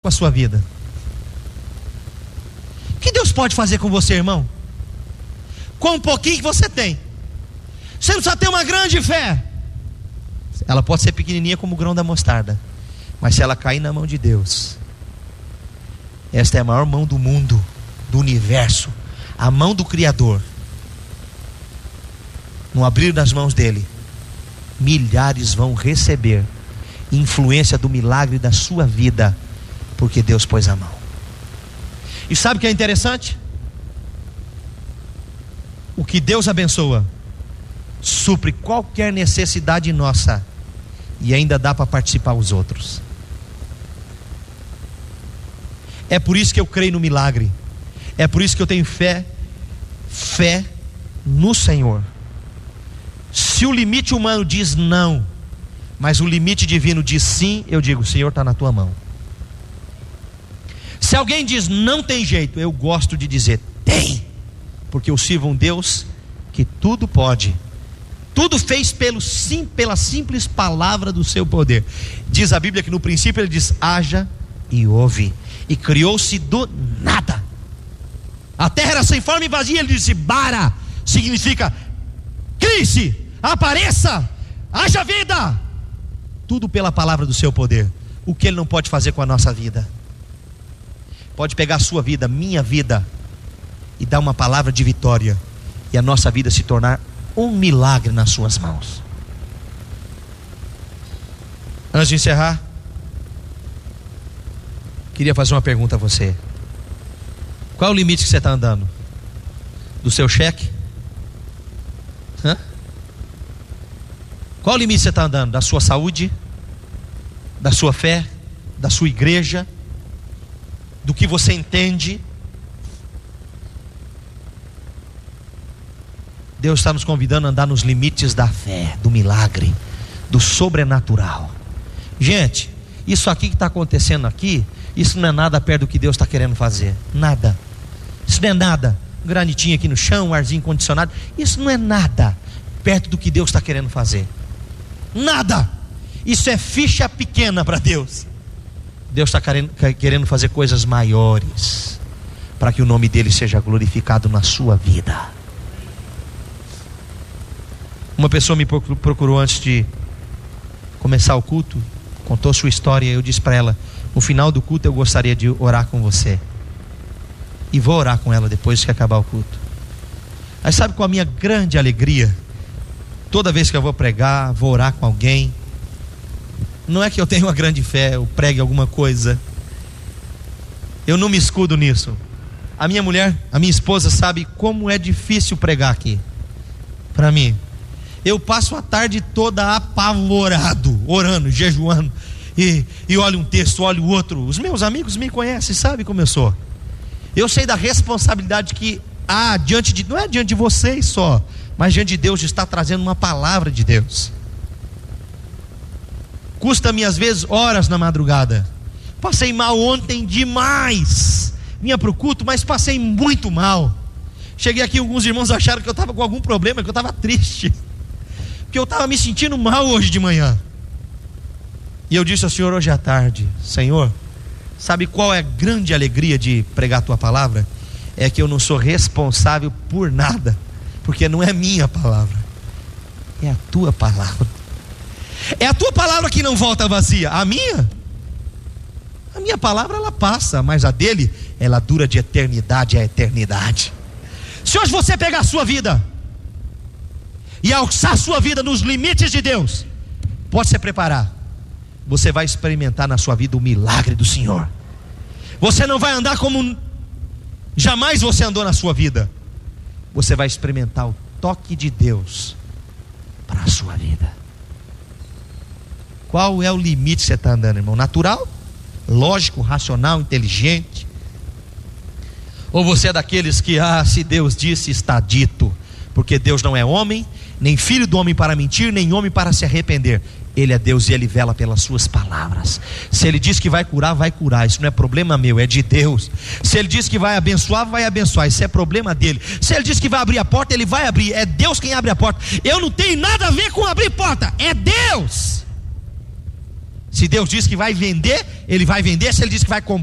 a sua vida? O que Deus pode fazer com você, irmão? Com um pouquinho que você tem. Você não precisa ter uma grande fé. Ela pode ser pequenininha como o grão da mostarda, mas se ela cair na mão de Deus, esta é a maior mão do mundo, do universo, a mão do Criador. No abrir das mãos dele, milhares vão receber influência do milagre da sua vida, porque Deus pôs a mão. E sabe o que é interessante? O que Deus abençoa supre qualquer necessidade nossa, e ainda dá para participar os outros. É por isso que eu creio no milagre. É por isso que eu tenho fé no Senhor. Se o limite humano diz não, mas o limite divino diz sim, eu digo: Senhor, está na tua mão. Se alguém diz não tem jeito, eu gosto de dizer tem, porque eu sirvo um Deus que tudo pode. Tudo fez pela simples palavra do seu poder. Diz a Bíblia que no princípio ele diz: haja e houve, e criou-se do nada. A terra era sem forma e vazia. Ele disse: bara, significa crie-se, apareça, haja vida. Tudo pela palavra do seu poder. O que ele não pode fazer com a nossa vida? Pode pegar a sua vida, minha vida, e dar uma palavra de vitória, e a nossa vida se tornar um milagre nas suas mãos. Antes de encerrar, queria fazer uma pergunta a você. Qual é o limite que você está andando? Do seu cheque? Qual é o limite que você está andando? Da sua saúde? Da sua fé? Da sua igreja? Do que você entende? Deus está nos convidando a andar nos limites da fé, do milagre, do sobrenatural. Gente, isso aqui que está acontecendo aqui, isso não é nada perto do que Deus está querendo fazer. Nada. Isso não é nada. Um granitinho aqui no chão, um arzinho condicionado, isso não é nada perto do que Deus está querendo fazer. Nada. Isso é ficha pequena para Deus. Deus está querendo fazer coisas maiores, para que o nome dele seja glorificado na sua vida. Uma pessoa me procurou antes de começar o culto, contou sua história, e eu disse para ela: no final do culto eu gostaria de orar com você. E vou orar com ela depois que acabar o culto. Aí sabe qual a minha grande alegria? Toda vez que eu vou pregar, vou orar com alguém, não é que eu tenho uma grande fé, eu pregue alguma coisa, eu não me escudo nisso. A minha mulher, a minha esposa sabe como é difícil pregar aqui. Para mim, eu passo a tarde toda apavorado, orando, jejuando, e olho um texto, olho o outro. Os meus amigos me conhecem, sabem como eu sou. Eu sei da responsabilidade que há diante de, não é diante de vocês só, mas diante de Deus, de estar trazendo uma palavra de Deus. Custa-me às vezes horas na madrugada. Passei mal ontem demais. Vinha para o culto, mas passei muito mal. Cheguei aqui, alguns irmãos acharam que eu estava com algum problema, que eu estava triste, porque eu estava me sentindo mal hoje de manhã. E eu disse ao Senhor hoje à tarde: Senhor, sabe qual é a grande alegria de pregar a tua palavra? É que eu não sou responsável por nada, porque não é minha palavra, é a tua palavra. É a tua palavra que não volta vazia. A minha palavra ela passa, mas a dele, ela dura de eternidade a eternidade. Se hoje você pegar a sua vida e alçar a sua vida nos limites de Deus, pode se preparar, você vai experimentar na sua vida o milagre do Senhor. Você não vai andar como jamais você andou na sua vida. Você vai experimentar o toque de Deus para a sua vida. Qual é o limite que você está andando, irmão? Natural? Lógico, racional, inteligente? Ou você é daqueles que, se Deus disse, está dito? Porque Deus não é homem, nem filho do homem para mentir, nem homem para se arrepender. Ele é Deus e Ele vela pelas suas palavras. Se Ele diz que vai curar, vai curar. Isso não é problema meu, é de Deus. Se Ele diz que vai abençoar, vai abençoar. Isso é problema dele. Se Ele diz que vai abrir a porta, Ele vai abrir. É Deus quem abre a porta. Eu não tenho nada a ver com abrir porta, é Deus. Se Deus diz que vai vender, Ele vai vender. Se Ele diz que vai comprar,